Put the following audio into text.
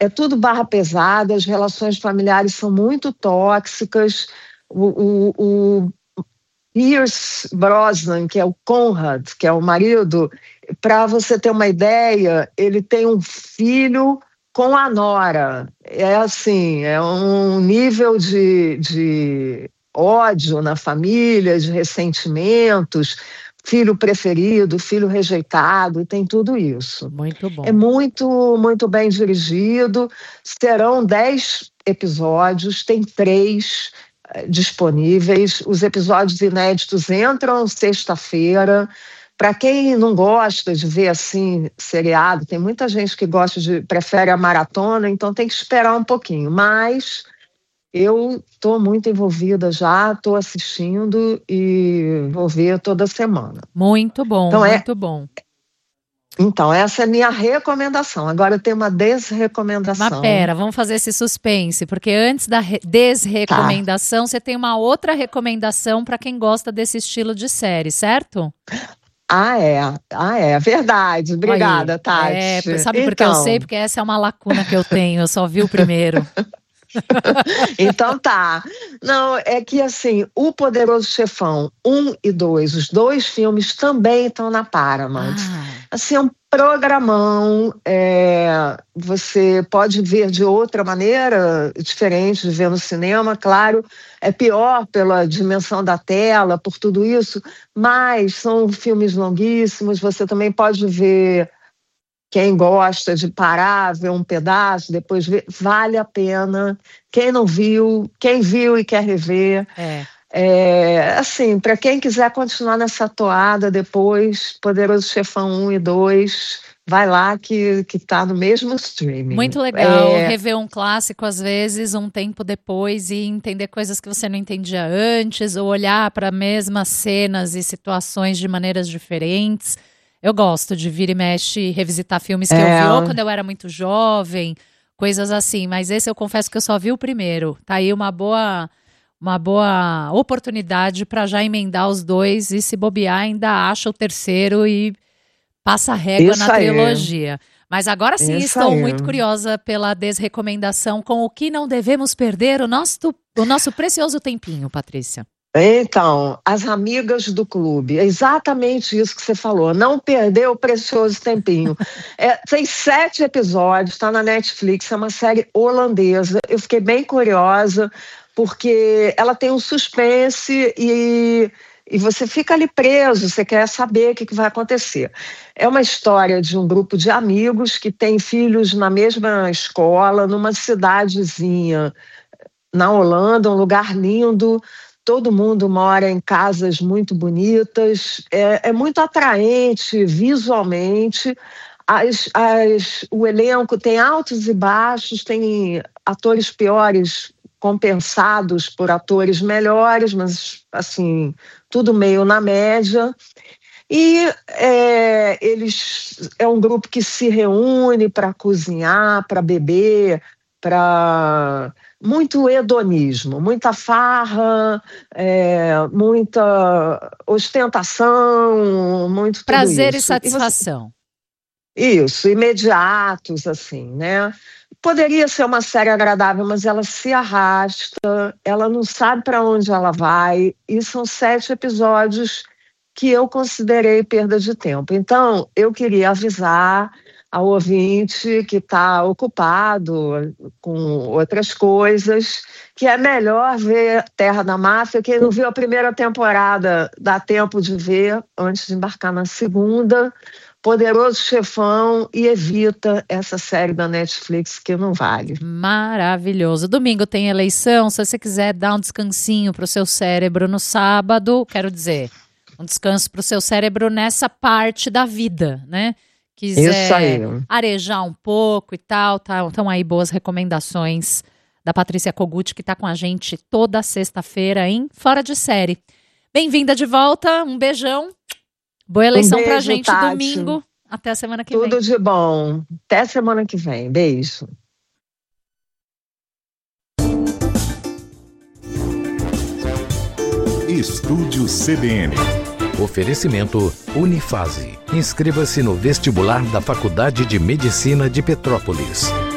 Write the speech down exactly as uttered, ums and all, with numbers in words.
é tudo barra pesada, as relações familiares são muito tóxicas. O, o, o Pierce Brosnan, que é o Conrad, que é o marido, para você ter uma ideia, ele tem um filho com a nora. É assim, é um nível de, de ódio na família, de ressentimentos, filho preferido, filho rejeitado, tem tudo isso. Muito bom. É muito, muito bem dirigido. Serão dez episódios, tem três eh, disponíveis. Os episódios inéditos entram sexta-feira. Para quem não gosta de ver assim seriado, tem muita gente que gosta de prefere a maratona, então tem que esperar um pouquinho. Mas eu estou muito envolvida já, estou assistindo e vou ver toda semana. Muito bom, então, muito é, bom. Então, essa é a minha recomendação. Agora eu tenho uma desrecomendação. Mas pera, vamos fazer esse suspense, porque antes da desrecomendação, tá, você tem uma outra recomendação para quem gosta desse estilo de série, certo? Ah, é. Ah, é. Verdade. Obrigada, Aí, Tati. É, sabe então... porque eu sei? Porque essa é uma lacuna que eu tenho. Eu só vi o primeiro. Então tá. Não, é que assim, O Poderoso Chefão um e dois, os dois filmes também estão na Paramount. Ah. Assim, é um programão, é, você pode ver de outra maneira, diferente de ver no cinema, claro, é pior pela dimensão da tela, por tudo isso, mas são filmes longuíssimos, você também pode ver. Quem gosta de parar, ver um pedaço, depois ver, vale a pena. Quem não viu, quem viu e quer rever. É. É, assim, para quem quiser continuar nessa toada depois, Poderoso Chefão um e dois, vai lá que, que tá no mesmo streaming. Muito legal, é... rever um clássico às vezes, um tempo depois e entender coisas que você não entendia antes, ou olhar para as mesmas cenas e situações de maneiras diferentes. Eu gosto de vir e mexe, revisitar filmes que é. eu vi ou quando eu era muito jovem, coisas assim. Mas esse eu confesso que eu só vi o primeiro. Tá aí uma boa, uma boa oportunidade para já emendar os dois e se bobear ainda acha o terceiro e passa a régua Isso na aí. trilogia. Mas agora sim Isso estou aí. muito curiosa pela desrecomendação com o que não devemos perder o nosso, o nosso precioso tempinho, Patrícia. Então, As Amigas do Clube, é exatamente isso que você falou, não perder o precioso tempinho. É, tem sete episódios, está na Netflix, é uma série holandesa, eu fiquei bem curiosa, porque ela tem um suspense e, e você fica ali preso, você quer saber o que, que vai acontecer. É uma história de um grupo de amigos que tem filhos na mesma escola, numa cidadezinha na Holanda, um lugar lindo. Todo mundo mora em casas muito bonitas, é, é muito atraente visualmente. As, as, o elenco tem altos e baixos, tem atores piores compensados por atores melhores, mas assim, tudo meio na média. E é, eles é um grupo que se reúne para cozinhar, para beber, para... muito hedonismo, muita farra, é, muita ostentação, muito prazer tudo isso. e satisfação. E você... Isso, imediatos, assim, né? Poderia ser uma série agradável, mas ela se arrasta, ela não sabe para onde ela vai, e são sete episódios que eu considerei perda de tempo. Então, eu queria avisar ao ouvinte que está ocupado com outras coisas, que é melhor ver Terra da Máfia. Quem não viu a primeira temporada, dá tempo de ver antes de embarcar na segunda. Poderoso Chefão, e evita essa série da Netflix que não vale. Maravilhoso. Domingo tem eleição, se você quiser dar um descansinho para o seu cérebro no sábado, quero dizer, um descanso para o seu cérebro nessa parte da vida, né? Quiser arejar um pouco e tal, tá? Então aí boas recomendações da Patrícia Kogut, que tá com a gente toda sexta-feira em Fora de Série. Bem-vinda de volta, um beijão, boa eleição um beijo, pra gente, Tati. Domingo, até a semana que Tudo vem. Tudo de bom, até semana que vem, beijo. Estúdio C B N. Oferecimento Unifase. Inscreva-se no vestibular da Faculdade de Medicina de Petrópolis.